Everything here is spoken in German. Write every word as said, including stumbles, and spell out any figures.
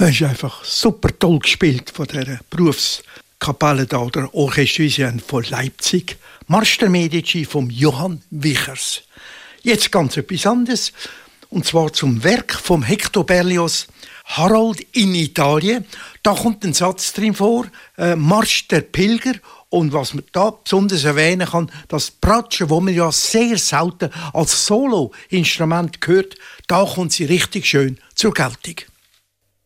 Es ist einfach super toll gespielt von der Berufskapelle da, der Orchestrisienne von Leipzig. Marsch der Medici vom Johann Wichers. Jetzt ganz etwas anderes, und zwar zum Werk von Hector Berlioz, Harold in Italien. Da kommt ein Satz drin vor, äh, Marsch der Pilger. Und was man da besonders erwähnen kann, das Bratsche, wo man ja sehr selten als Solo-Instrument hört, da kommt sie richtig schön zur Geltung.